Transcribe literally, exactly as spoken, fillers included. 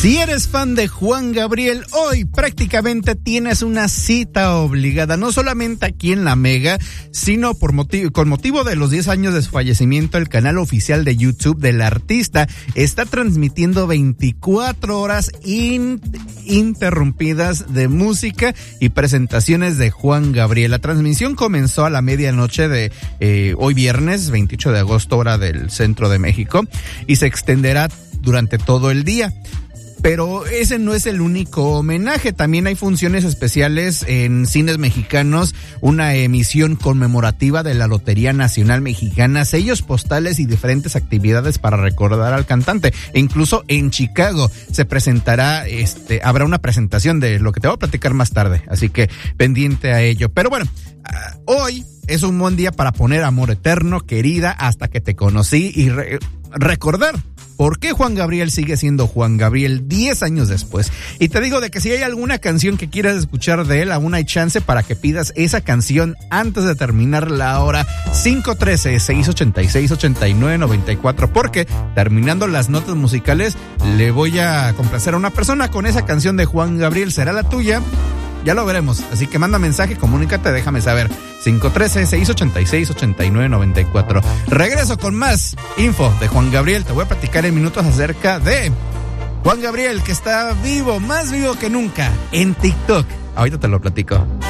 Si eres fan de Juan Gabriel, hoy prácticamente tienes una cita obligada, no solamente aquí en La Mega, sino por motivo, con motivo de los diez años de su fallecimiento, el canal oficial de YouTube del artista está transmitiendo veinticuatro horas ininterrumpidas de música y presentaciones de Juan Gabriel. La transmisión comenzó a la medianoche de eh, hoy viernes, veintiocho de agosto, hora del centro de México, y se extenderá durante todo el día. Pero ese no es el único homenaje, también hay funciones especiales en cines mexicanos, una emisión conmemorativa de la Lotería Nacional Mexicana, sellos postales y diferentes actividades para recordar al cantante. E incluso en Chicago se presentará, este, habrá una presentación de lo que te voy a platicar más tarde, así que pendiente a ello. Pero bueno, uh, hoy es un buen día para poner Amor Eterno, Querida, Hasta que te conocí y re- recordar ¿por qué Juan Gabriel sigue siendo Juan Gabriel diez años después? Y te digo de que si hay alguna canción que quieras escuchar de él, aún hay chance para que pidas esa canción antes de terminar la hora. Cinco uno tres, seis ocho seis, ocho nueve nueve cuatro, porque terminando las notas musicales le voy a complacer a una persona con esa canción de Juan Gabriel. ¿Será la tuya? Ya lo veremos, así que manda mensaje, comunícate, déjame saber. Cinco uno tres, seis ocho seis, ocho nueve nueve cuatro. Regreso con más info de Juan Gabriel. Te voy a platicar en minutos acerca de Juan Gabriel, que está vivo, más vivo que nunca, en TikTok. Ahorita te lo platico.